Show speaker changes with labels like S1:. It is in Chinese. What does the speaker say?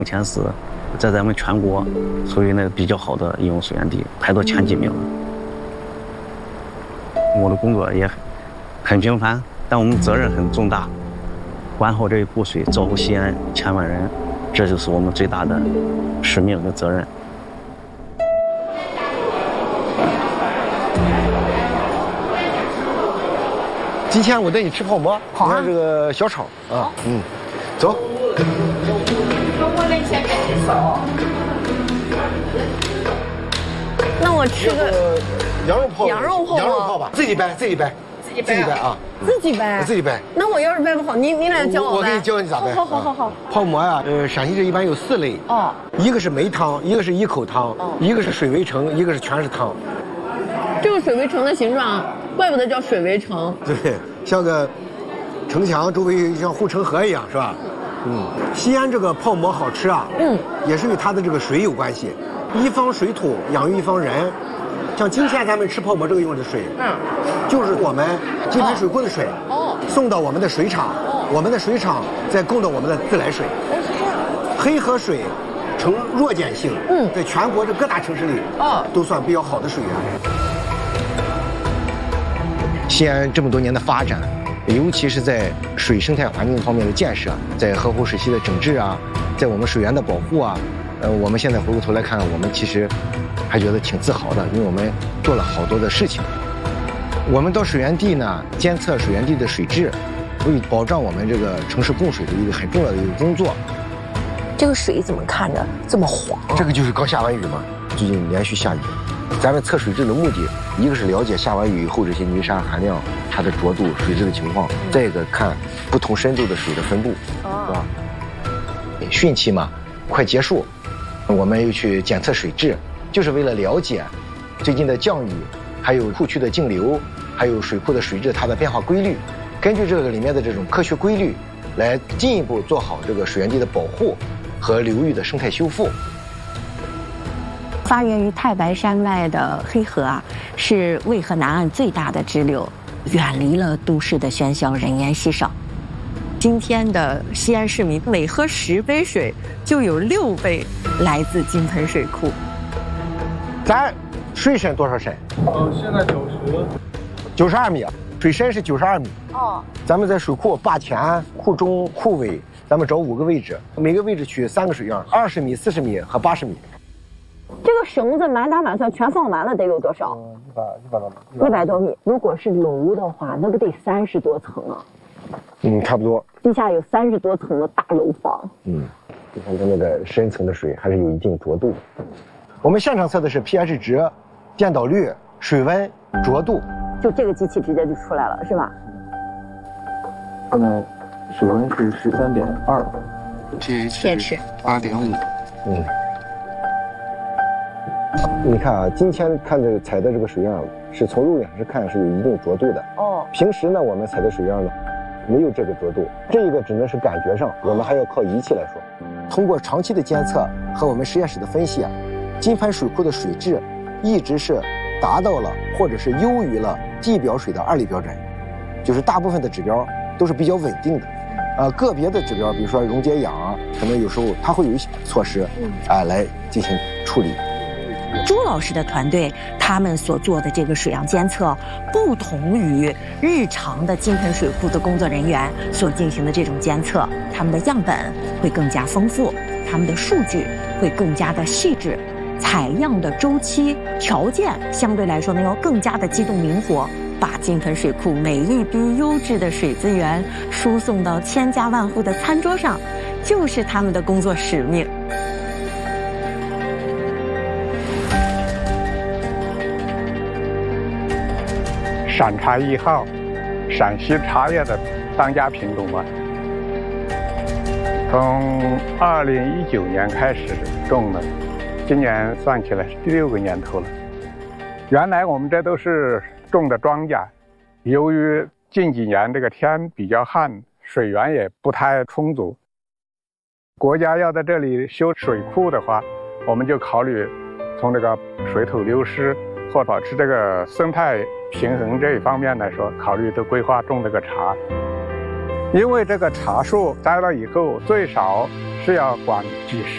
S1: 目前是在咱们全国属于那个比较好的饮用水源地，排到前几名了。我的工作也很平凡，但我们责任很重大，管好这一湖水，造福西安1000万人，这就是我们最大的使命和责任。
S2: 今天我带你吃泡馍，
S3: 好啊，
S2: 这个小炒啊，走。
S3: 那我吃个
S2: 羊肉泡
S3: 吧，
S2: 自己掰啊，自己掰。
S3: 那我要是掰不好，你来教我掰。
S2: 我给你教你咋掰。
S3: 好。
S2: 泡馍呀，陕西这一般有4类。哦。一个是梅汤，一个是一口汤，一个是水围城，一个是全是汤。
S3: 这个水围城的形状，怪不得叫水围城。
S2: 对，像个城墙周围像护城河一样，是吧？西安这个泡馍好吃啊，也是与它的这个水有关系。一方水土养育一方人，像今天咱们吃泡馍这个用的水，就是我们金盆水库的水，送到我们的水厂，我们的水厂再供到我们的自来水。黑河水呈弱碱性，在全国这各大城市里，都算比较好的水源。西安这么多年的发展，尤其是在水生态环境方面的建设，在河湖水系的整治啊，在我们水源的保护啊，我们现在回过头来看，我们其实还觉得挺自豪的，因为我们做了好多的事情。我们到水源地呢，监测水源地的水质，为保障我们这个城市供水的一个很重要的一个工作。
S3: 这个水怎么看着这么黄？
S2: 这个就是刚下完雨嘛，最近连续下雨。咱们测水质的目的，一个是了解下完雨以后这些泥沙含量、它的浊度、水质的情况；再一个看不同深度的水的分布，是吧？汛期嘛，快结束，我们又去检测水质，就是为了了解最近的降雨，还有库区的径流，还有水库的水质它的变化规律，根据这个里面的这种科学规律，来进一步做好这个水源地的保护和流域的生态修复。
S4: 发源于太白山外的黑河啊，是渭河南岸最大的支流，远离了都市的喧嚣，人烟稀少。今天的西安市民每喝10杯水，就有6杯来自金盆水库。
S2: 咱水深多少深？
S5: 现在
S2: 92米，水深是92米。咱们在水库坝前、库中、库尾，咱们找5个位置，每个位置取3个水样，20米、40米和80米。
S3: 这个绳子满打满算全放完了得有多少？100多米。如果是楼的话，那不得30多层啊？
S2: 差不多。
S3: 地下有30多层的大楼房。
S2: 你看它那个深层的水还是有一定浊度。我们现场测的是 pH 值、电导率、水温、浊度。
S3: 就这个机器直接就出来了，是吧？
S5: 现在水温是13.2，pH 8.5。
S2: 你看啊，今天看这个采的这个水样是从肉眼上看是有一定浊度的。平时呢，我们采的水样呢，没有这个浊度，这个只能是感觉上，我们还要靠仪器来说。通过长期的监测和我们实验室的分析啊，金盆水库的水质一直是达到了或者是优于了地表水的2类标准，就是大部分的指标都是比较稳定的。个别的指标，比如说溶解氧啊，可能有时候它会有一些措施来进行处理。
S4: 朱老师的团队，他们所做的这个水样监测，不同于日常的金盆水库的工作人员所进行的这种监测，他们的样本会更加丰富，他们的数据会更加的细致，采样的周期条件相对来说呢要更加的机动灵活，把金盆水库每一滴优质的水资源输送到千家万户的餐桌上，就是他们的工作使命。
S5: 陕茶1号，陕西茶叶的当家品种嘛。从2019年开始种的，今年算起来是第6个年头了。原来我们这都是种的庄稼，由于近几年这个天比较旱，水源也不太充足。国家要在这里修水库的话，我们就考虑从这个水土流失或保持这个生态平衡这一方面来说，考虑的规划种这个茶。因为这个茶树栽了以后，最少是要管几